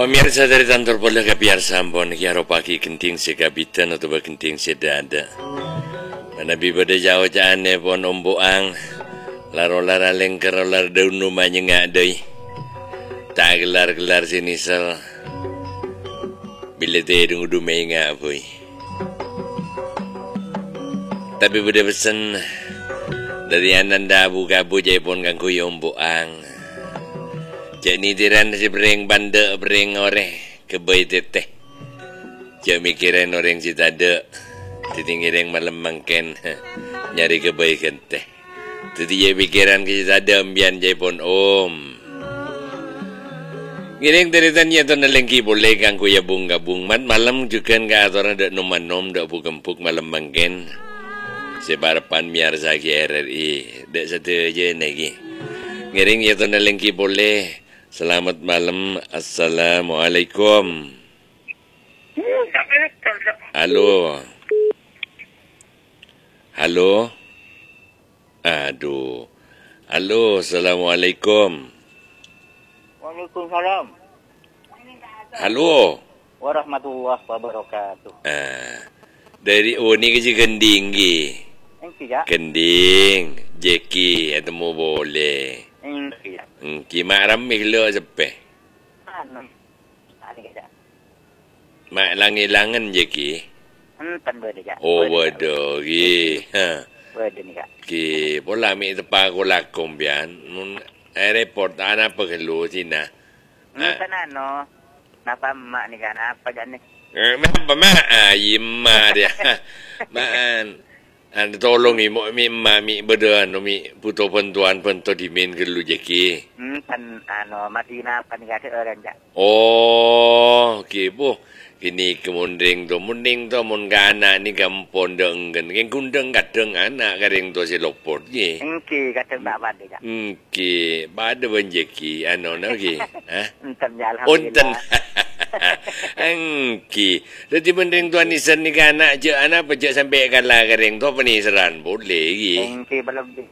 Pemirsa dari Tantor Pola Kapiar Sampon Kiaro pagi kenting sekabitan atau berkenting sedada. Manabi pada jauh jane pon omboang larolar lengker rolar daun rumahnya ngadai. Tak gelar-gelar sinisal. Bila terung dumai ngapui. Tapi pada pesan dari ananda abu-gabu jai pon kangku omboang. Jadi tiran si bering banda bering ore kebai teteh. Jangan mikirin orang si tada. Titinggiring malam mangken nyari kebaikan teh. Jadi dia pikiran ke si tada ambian jai pon om. Ngiring teritanya tu nalengki boleh kang kuya bunga-bung mat malam juga ka atoran dak nomanom dak pukempuk malam mangken. Sebarapan miar sagi RRI dak satu je lagi. Ngiring ya tu nalengki boleh. Selamat malam. Assalamualaikum. Halo. Halo. Aduh. Halo. Assalamualaikum. Waalaikumsalam. Halo. Warahmatullahi wabarakatuh. Dari ni kerja kending gi. Tidak. Kending. Jeki. Atau boleh. Tidak. Mak ramih lo sepe. Mak langilangan je ki. Enten berde jak. Oh bodoh ki. Berde ni kak. Ki pola mi tepa ko lakom pian. Nun report ana apa kelu sina. Enten ano. Napa mak ni kan apa jak ni? Apa mak yimma dia. Maan. Tolong mi mami berdoa mi puto pentuan pento dimin kelu je ki. Enten ano mati napa ni kata orang jak. Oh, ki bu. Kini kemunding to mun gana ni gampon denggen. Keng kundeng kadeng anak kareng to si lopot ki. Engki kata mbak bade jak. Ki bade benjeki ano na ki. Ha? Enten ya Unten. alhamdulillah. Engki. Jadi mending tuan nisan ni anak je anak pejak sampai kalah kareng to peniseran boleh ki. Engki belum di.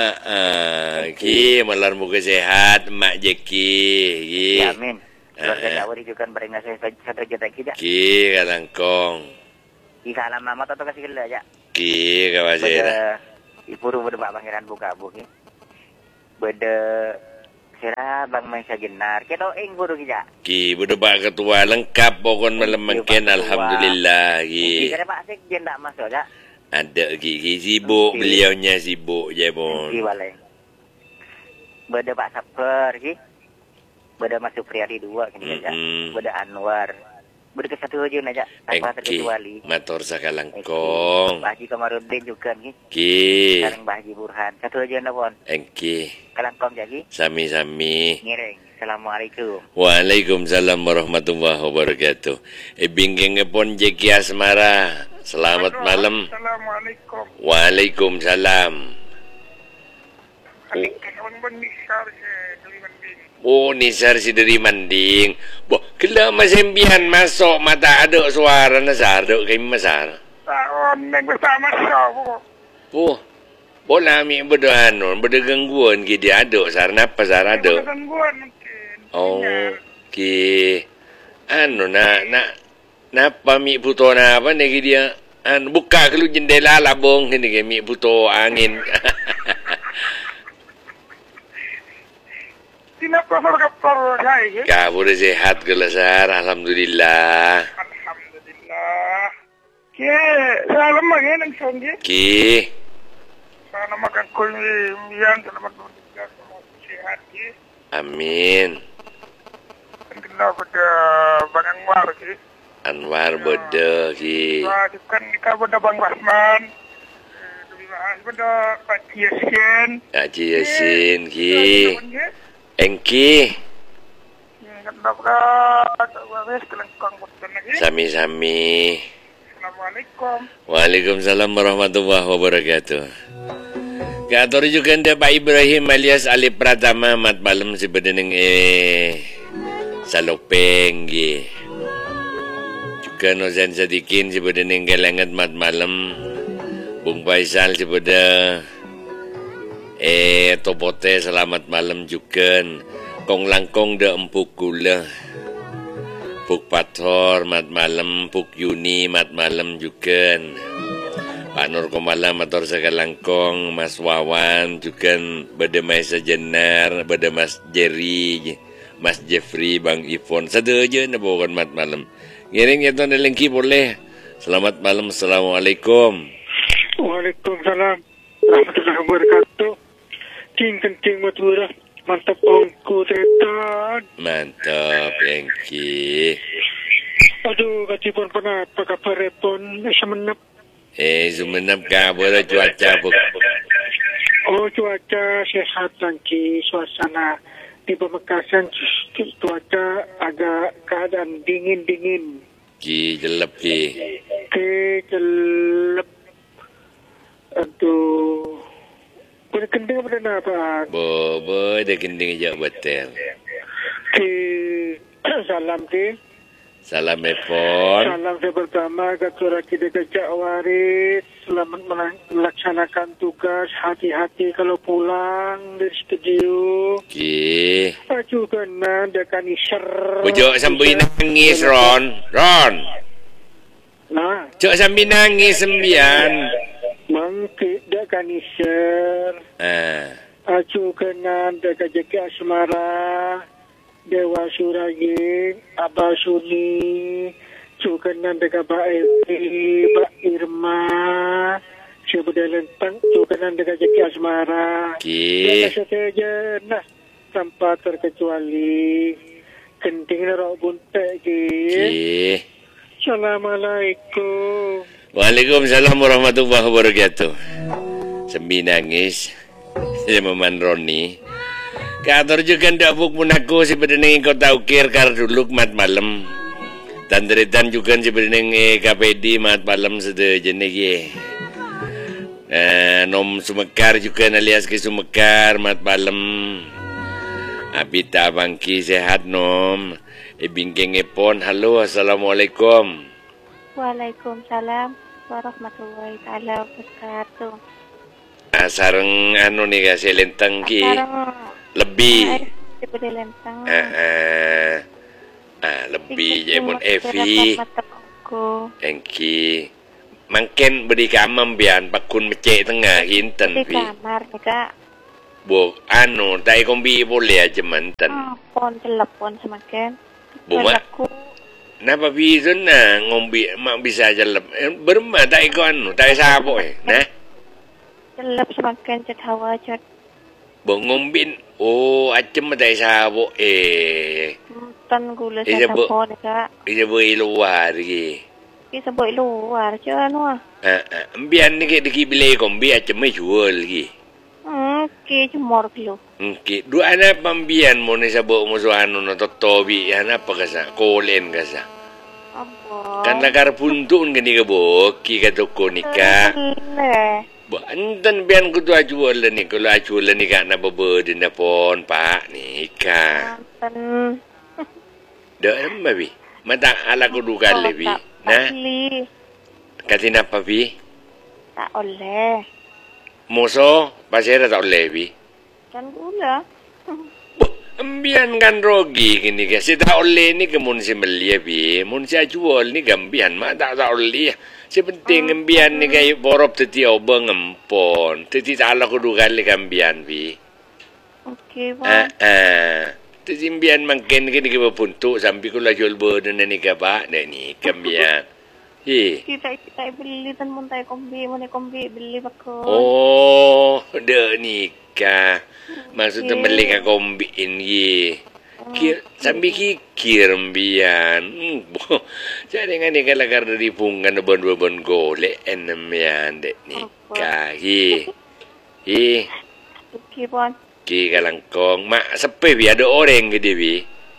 Ki malar muka sehat mak jeki ki. Ya amin. Keluarga Dawari juga beringat satu juta kita. Ki kalangkong. Di kalam mama atau kasih gila jak. Ki kawasira. Ipuru berde bak pangeran buka buki. Berde sira bang Maisha Genar. Kita ing guru kita. Ki berdebak ketua lengkap pokon malam mangken alhamdulillah ki. Kira Pak Sek dia ndak masuk jak. Ada ki sibuk beliaunya sibuk je pun. Ki balai. Berde Pak Saper ki. Berde masuk Priadi 2 kini jak. Berde Anwar. Berde ke satu aja najak tanpa terkecuali. Mator sakalangkong. Pak Haji Kamarudin juga ki. Ki. Sekarang Pak Haji Burhan. Satu aja ndak pon. Engki. Kalangkong jadi. Sami-sami. Ngiring. Assalamualaikum. Waalaikumsalam warahmatullahi wabarakatuh. Bingking pon Jeki Asmara. Selamat malam. Assalamualaikum. Waalaikumsalam. Adik kawan benisar dari Manding. Oh, nisar si dari Manding. Boh, kela masembian masuk mata ada suara nasar ada kami masar. Tahun yang bersama siapa? Oh, bola mi berdoa gangguan ke dia ada sar napa sar ada. Gangguan mungkin. Oh, ki anu nak napa mi puto na apa ni dia buka kelu jendela labong ni ke mi puto angin. Kenapa kapal saya? Kau boleh sehat ke sar alhamdulillah. Alhamdulillah. Ke salam lagi nang songi. Ki Sana makan kulmian selamat bertugas sehat ki. amin. Kenapa pada Bang Anwar ki? Anwar bode ki. Wah, kan nikah pada Bang Rahman. Pada Pak Yasin. Haji Yasin ki. Engki sami-sami. Assalamualaikum. Waalaikumsalam warahmatullahi wabarakatuh. Kator juga anda Pak Ibrahim alias Ali Pratama mat malam si bedeneng salopeng gi. Juga nozen sadikin si bedeneng galangat mat malam. Bung Faisal si beda Topote selamat malam juga. Kong langkong de empuk gula. Puk Pathor mat malam, Puk Yuni mat malam juga. Pak Nur Komala motor segalangkong, Mas Wawan juga, bade Mas Sejenar, bade Mas Jerry, Mas Jeffrey, Bang Ivon, sadeja na bukan mat malam. Ngiring itu nelengki boleh. Selamat malam, assalamualaikum. Waalaikumsalam warahmatullahi wabarakatuh. Kencing matura. Mantap ongku tetan. Mantap, Yengki. Aduh, katipun pernah apa kabar repon semenep. Semenep kabar cuaca buk. Oh, cuaca sehat lagi, suasana di Pamekasan cuaca agak keadaan dingin-dingin. Ki jelep ki. Jelep. Aduh. Boleh kending apa apa? Bo, ada kending aja betul. Salam ki. Salam Epon. Salam saya pertama ketua kita Kecak Waris. Selamat melaksanakan tugas. Hati-hati kalau pulang dari studio. Ki. Acu kena dekan iser. Ojo sambil nangis Ron. Nah. Cok sambil nangis sembian. Mangkit dekan iser. Acu kena dekan jeki asmara. Dewa Suraging, Abah Suni, Cukanan dekat Pak Evi, Pak Irma, siapa dia lentang, Cukanan dekat Jeki Asmara. Ki. Saja, nah, tanpa terkecuali, kenting narok buntek, Ki. Assalamualaikum. Waalaikumsalam warahmatullahi wabarakatuh. Sembi nangis, saya meman Roni. Kator juga ndak buk pun aku si bedeneng kota ukir kar dulu mat malam. Dan teritan juga si bedeneng KPD mat malam sede jenegi. Nom Sumekar juga alias ke Sumekar mat malam. Abita bangki sehat nom. Bingkeng epon. Halo, assalamualaikum. Waalaikumsalam warahmatullahi taala wabarakatuh. Sareng anu nih kasih lenteng ki. Lebih lebih jemon Evi engki mangken beri kamam bian pakun mecek tengah hinten di kamar nika bu anu tai kombi boleh aja manten pon telepon semakin bu napa bisa na ngombi mak bisa aja lep berma tai ko anu tai sabo nah telep semakin cet hawa cet ngombin acem tai sabo tan gula sa tapon ka boy luar gi isa boy luar chứ anu ambian ni ke dikibile kombi acem jual gi ke jumor kilo ki dua ana pambian mo ni sabo mo so anu no totobi ana apa kasa kolen kasa apa kan nakar puntun gani ka bo ki ka toko nika Antan bian ku tu ajual ni kalau ajual ni kan na bebe na pon pak ni ka. Antan. Dah babi. Mata ala ku duga lebi. Nah. Katina apa bi? Tak oleh. Moso pasera tak oleh bi. Kan gula. Ambian kan rogi kini ke. Si tak oleh ni ke mun si belia bi. Mun si ajual ni gambian mak tak oleh. Sepenting ambian ni kayu borop teti obeng empon. Teti salah kudu kali kambian bi. Okey, bang. Teti ambian mangken kini ke puntuk sampai kula jual bodoh ni ke pak ni kambian. Kita beli tan mun tay kombi beli bako. Oh, de nikah. Maksudnya beli ka kombi ini. Sambil kikir mbian jadi ngani kala kar dari pungan bon golek enemian dek nikah Oke bon ki kalangkong mak sepe bi ada orang gede bi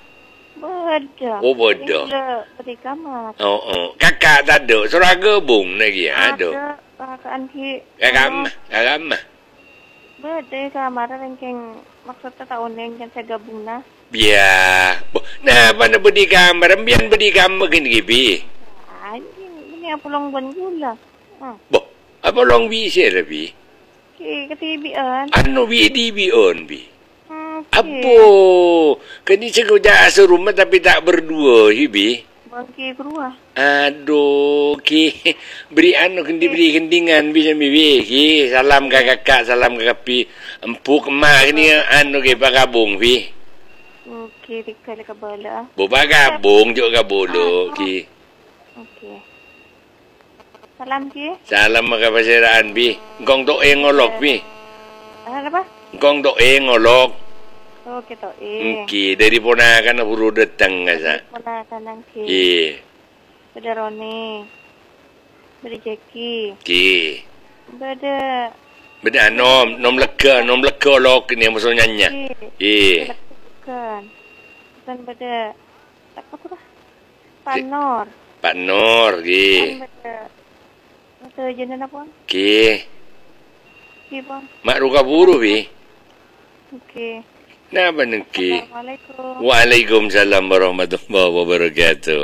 bodoh beri kamar kakak tak ada surah gebung lagi ada kakak ki kakak mah berde kamar rengkeng maksudnya tahun yang saya gabung nah biar, nah mana beri kamar, ambian beri kamar gini gibi. Ini apa long ban gula? Boh, apa long bi sih lebih? Ketibian. Anu bi di bion bi. Apa? Kini cakap dah serumah tapi tak berdua hibi. Bangki keluar. Aduh, ki beri diberi kendingan bisa bibi ki salam ke kakak, salam ke kapi empuk emak ni ki pakabung bi. Okey, dikali ke bola. Boba gabung juga bolo ki. Okey. Salam ki. Salam ke pasiraan bi. Engkong doe ngolok bi. Apa? Engkong doe ngolok. Okey to. Ki dari ponakan buru datang ngasa. Ponakan nang ki. Beda Roni. Beda Jackie. Ki. Beda nom lega lok ni maksudnya nya. Bukan. Bukan beda. Tak apa dah. Pak Nur ki. Beda. Masa jenis apa? Ki. Ki bang. Mak ruka buru bi. Okey. Napa nengki? Assalamualaikum. Waalaikumsalam warahmatullahi wabarakatuh.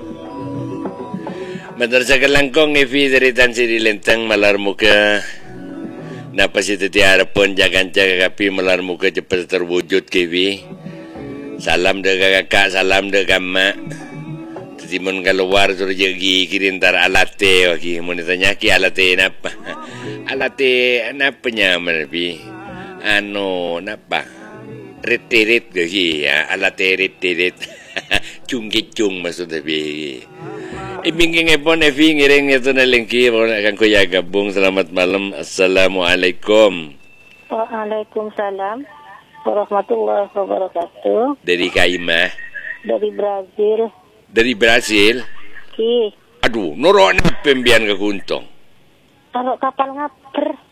Madrasah Kelangkong Evi dari Tan Sri Lentang malar muka. Napa si teti harapan jaga kapi malar muka cepat terwujud Kevi. Salam dega kakak, salam dega mak. Teti mun keluar suruh jagi kirintar alate waki. Mun ditanya ki alate napa? Alate napanya merbi? Napa? Rit-rit ke ya, alate rit-rit. Cung-cung maksudnya bi. Ibingking epon Evi ngiring itu na lingki akan ko ya gabung. Selamat malam. Assalamualaikum. Waalaikumsalam warahmatullahi wabarakatuh. Dari Kaimah. Dari Brazil. Dari Brazil. Ki. Aduh, noro na pembian ke kuntong. Taruh kapal ngaper.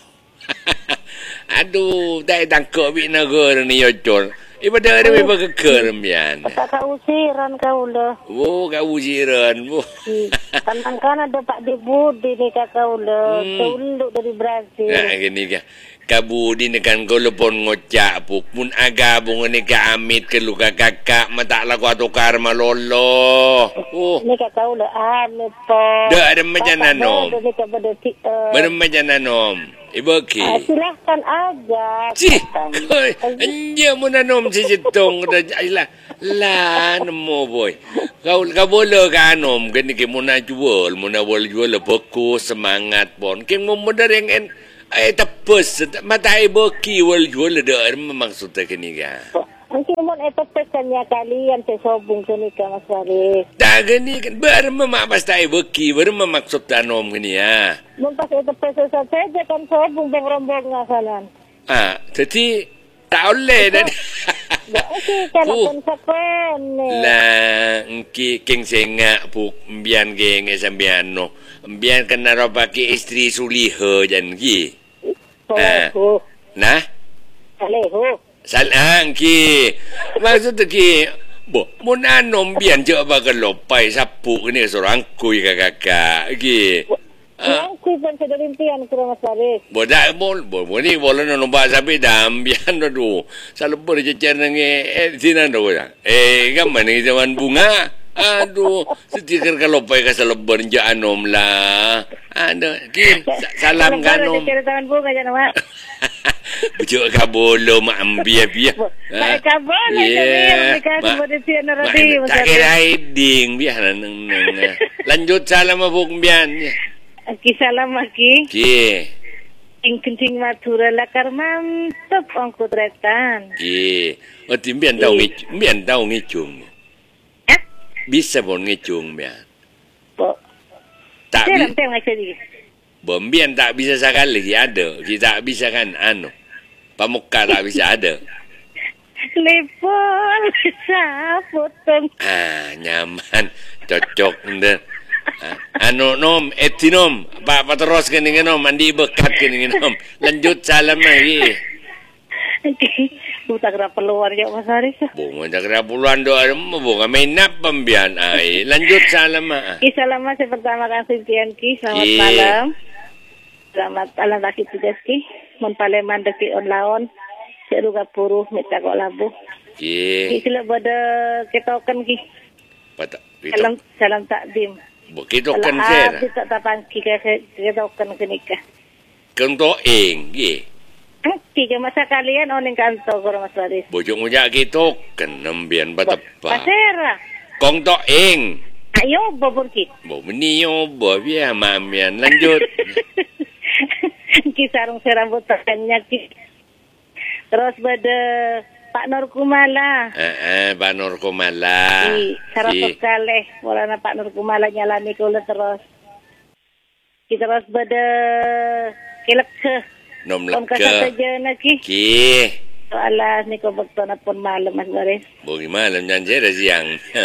Aduh, tak tangkap bi negara ni yocor. Ibadah ada iba kekerem yan. Tak usiran kau lah. Oh, kau usiran. Tanangkan ada Pak Debudi ni kau lah. Tunduk dari Brazil. Nah, gini ka. Kabudi ni kan kau lepon ngocak puk. Mun agabung ni ka amit ke luka kakak. Mata laku atau karma lolo. Ni kau lah amit po. Dah ada macam nanom. Ada macam nanom. Ibu ki. Silahkan aja. Cih. Anja mo nanom si Jitong. Lah, nemo boy. Kau boleh ka anom. Kini ki mo na jual. Mo na jual fokus semangat pon. Kini mo modar yang tapos. Mata ibu ki jual ada maksudnya kini ka. Mungkin mo ito pesannya kalian sesobong sini ka Mas Faris. Tak gini kan. Baru basta ibu ki. Baru maksud anom kini ya. Mumpas ito pesan saja kan sobong bang rombong ngasalan. Jadi tak boleh dah. Okey, kalau konsekuen. Lah, engki king senga puk mbian geng sambian no. Mbian kena ro pakai isteri suliha jan ki. Nah? Aleho. Salang ki. Maksud ki mun anom mbian je ba kelopai sapu ni seorang kui kakak ki. Yang kui pun sedalimpian ke Mas Faris. Bodak ni boleh nombak sampai dambian tu. Salubur cecer nange sinan tu. Gaman ni zaman bunga. Aduh, setikar kalau pai ka salubur je anom lah. Ki salam kanom. Cecer tangan bunga jangan mak. Bujuk ka bolo mak ambia. Tak ka bolo je kan boleh tian radio. Tak kira hiding biar nang. Lanjut salam abuk mbian. Ki salam aki. Ki. Kencing matura lakar mantap angkut retan. Ki. Mbian tahu ngicung. Bisa pun ngicung mbian. Tak bisa. Mbian tak bisa sekali ada. Kita tak bisa kan Pamuka tak bisa ada. Lepon sapotong. Nyaman. Cocok nda. Nom, etinom. Pak terus kini nom, mandi bekat kini nom. Lanjut salam lagi. Tak kena peluang je Mas Haris. Tak kena peluang doa. Bukan main nap pembian. Lanjut salam. Salam saya pertama kasih Tian Ki. Selamat malam. Selamat alam laki tugas Ki. Mempaleman deki on laon. Seruga puruh minta kok labu. Ki sila pada ketokan Ki. Salam takdim. Ketokan saya. Tak tapang Ki ketokan kenikah. Kentoeng Ki. Tiga masa kalian oning kantor Mas Faris. Bojong ujak gitu kan nembian batepa. Pasera. Kong Toeng. Ayo bobor ki. Bo menio bo biar mamian lanjut. Ki sarung serambut tangannya ki. Terus beda Pak Nur Kumala. Pak Nur Kumala. Saratus kali. Mulanya Pak Nur Kumala nyalani kula terus. Kita terus beda kilek ke. Nom leke. Saja nak ki. Soalah ni ko betul pun malam Mas Boris. Bogi malam janji dah siang.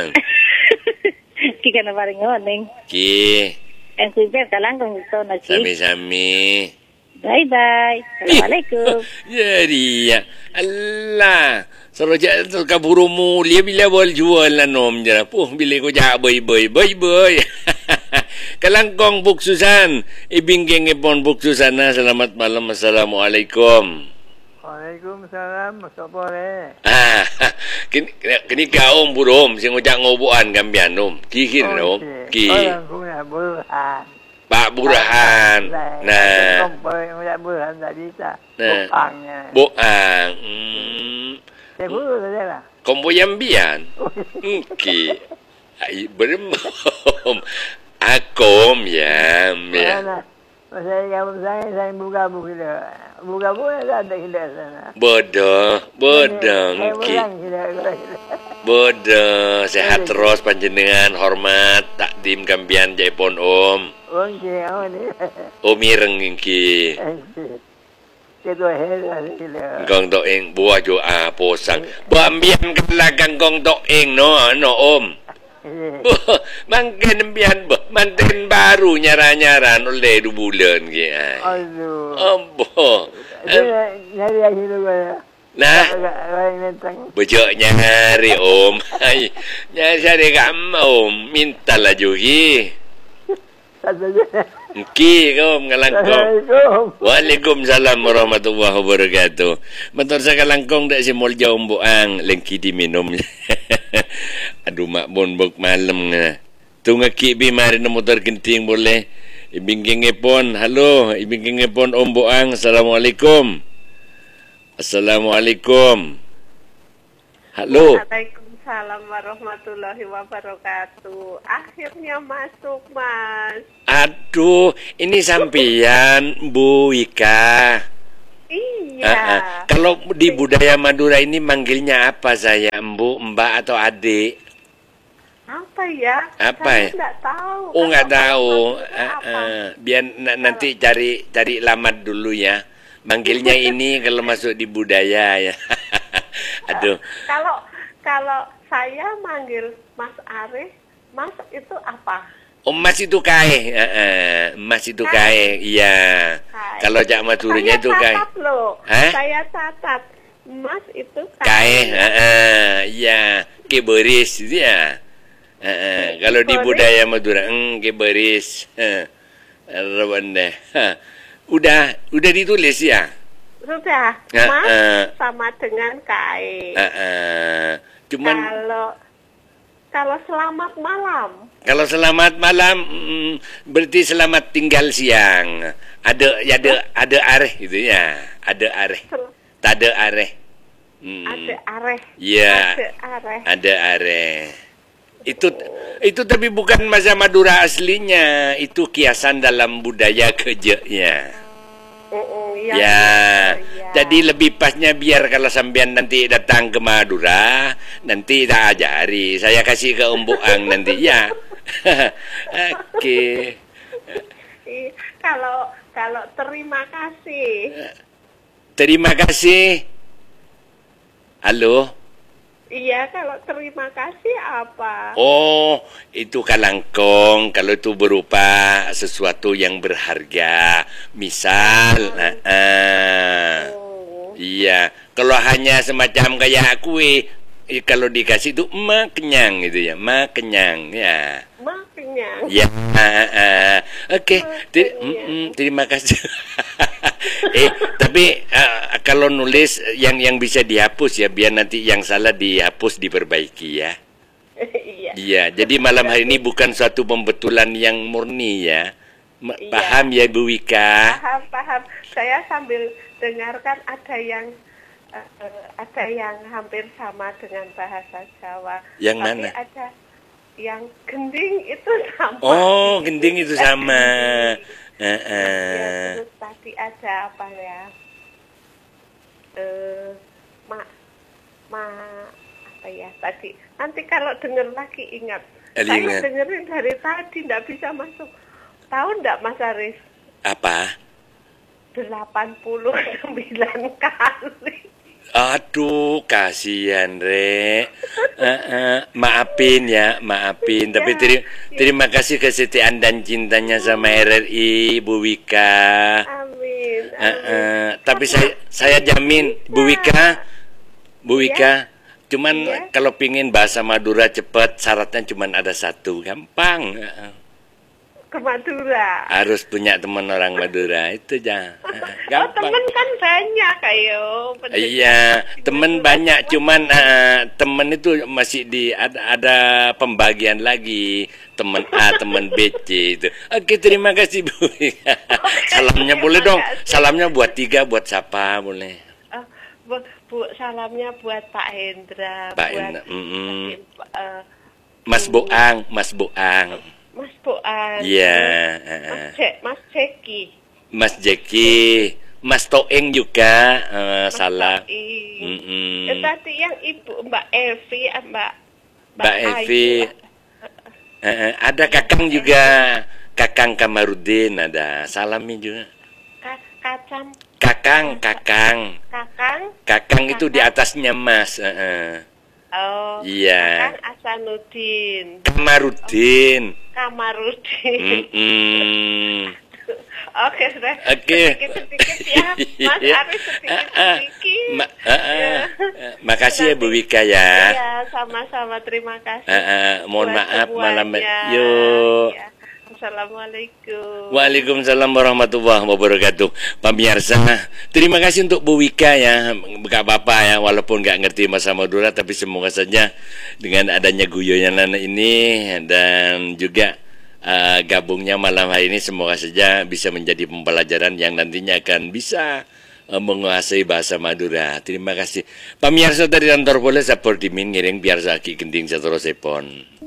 Ki kana bareng ngoning. Ki. En kuiber kalang kong ito na ki. Sami-sami. Bye-bye. Assalamualaikum. Jadi ya. Allah. Selalu jatuh kaburu mulia bila boleh jual lah nom je. Bila ko jak boy. Kalangkong buksusan. Ibingking ipon buksusan na. Selamat malam. Assalamualaikum. Waalaikumsalam, Masuk boleh. Kini kau burom. Sing ujak ngobuan kambian om. Kikir om. Ki. Orang punya Burhan. Pak Burhan. Nah. Punya Burhan tak bisa. Nah. Buangnya. Buang. Saya buru saja lah. Komboyambian. Ki. Ai berem. Akom ya. Saya buka-buka kita. Buka-buka tak ada kita sana. Bodoh Ki. Bodoh. Sehat terus panjenengan, hormat, takdim kambian jaipon om. Okey, ni. Omi renging Ki. Kita heran kita. Gong Toeng buah doa posang. Bambian kelagang Gong Toeng no om. Mangkin bian mantin baru nyara-nyaran oleh 2 bulan ki. Aduh. Ambo. Nyari lagi dulu ya. Nah. Bejok nyari om. Nyari kamu om. Mintalah juga. Ki om ngalangkong. Waalaikumsalam warahmatullahi wabarakatuh. Motor sa kalangkong dak si Molja Omboang lengki diminum. Aduh mak bon bok malam nga. Tunga ki bi mari na motor genting boleh. Ibingking epon. Halo, ibingking epon Omboang. Assalamualaikum. Assalamualaikum. Halo. Waalaikumsalam warahmatullahi wabarakatuh. Akhirnya masuk, Mas. Aduh, ini sampean Bu Ika. Iya. Kalau di budaya Madura ini manggilnya apa saya? Mbu, Mbak atau adik? Apa ya? Apa Saya ya? enggak tahu. Oh, enggak tahu. Biar nanti cari lamat dulu ya. Manggilnya ini kalau masuk di budaya ya. Aduh. Kalau saya manggil Mas Arif, Mas itu apa? Oh, Mas itu kae. Mas itu kae. Iya. Kalau Cak Maduranya itu kae. Saya catat. Mas itu kae. Iya. Keberis ya. Kalau di budaya Madura, keberis. Rawande. Udah ditulis ya? Sudah. Mas sama dengan kae. Cuman kalau selamat malam. Kalau selamat malam berarti selamat tinggal siang. Ada areh gitu ya. Ada areh. Tak ada areh. Ada areh. Iya. Ada areh. Itu tapi bukan bahasa Madura aslinya. Itu kiasan dalam budaya kejanya. Ya. Jadi lebih pasnya biar kalau sampean nanti datang ke Madura, nanti tak ajari. Saya kasih ke Omboang nanti ya. Oke. Kalau terima kasih. Terima kasih. Halo. Iya, kalau terima kasih apa? Oh, itu kalangkong. Kalau itu berupa sesuatu yang berharga. Misal, iya. Kalau hanya semacam kayak kue, kalau dikasih itu kenyang gitu ya, kenyang ya. Kenyang. Ya, oke. Terima kasih. Tapi kalau nulis yang bisa dihapus ya, biar nanti yang salah dihapus diperbaiki ya. Iya. Jadi malam hari ini bukan suatu pembetulan yang murni ya. Paham ya Bu Wika? Paham. Saya sambil dengarkan ada yang hampir sama dengan bahasa Jawa. Yang tapi mana? yang gending itu sama. Oh, gending itu sama. Ya, terus tadi ada apa ya? Apa ya tadi? Nanti kalau dengar lagi ingat. Saya dengerin dari tadi, nggak bisa masuk. Tahu nggak Mas Aris? Apa? 89 kali. Aduh, kasihan, Rek. Maafin ya, maafin. Tapi terima kasih kesetiaan dan cintanya sama RRI, Bu Wika. Amin. Tapi saya jamin, Bu Wika, cuman kalau pingin bahasa Madura cepat, syaratnya cuman ada satu, gampang. Ke Madura. Harus punya teman orang Madura, itu aja. Gampang. Oh, temen kan banyak ayo. Iya, temen banyak, cuman temen itu masih ada pembagian lagi, temen A, temen B, C itu. Oke, terima kasih Bu. Salamnya boleh dong. Salamnya buat 3, buat siapa boleh? Bu, salamnya buat Pak Hendra, Pak buat Mas Boang, Mas Boang. Mas Boang. Iya. Mas Jeki. Mas Jeki, Mas Toeng juga salah. Tadi yang Ibu Mbak Evi, Mbak Evi. Ada Kakang juga, Kakang Kamarudin ada. Salamin juga. Kakang. Kakang itu di atasnya Mas. Oh. Iya. Kakang Asanuddin. Kamarudin. Oke, sudah. Sedikit-sedikit ya, Mas Aris, sedikit-sedikit. Makasih ya Bu Wika ya. Iya, sama-sama, terima kasih. Mohon maaf malam. Yuk. Ya. Assalamualaikum. Waalaikumsalam warahmatullahi wabarakatuh. Pemirsa, terima kasih untuk Bu Wika ya, Kak Bapak ya, walaupun nggak ngerti bahasa Madura, tapi semoga saja dengan adanya guyonan ini dan juga gabungnya malam hari ini, semoga saja bisa menjadi pembelajaran yang nantinya akan bisa menguasai bahasa Madura. Terima kasih. Pemirsa dari kantor Polres Sapor Dimin ngiring biar saki gending satoro sepon.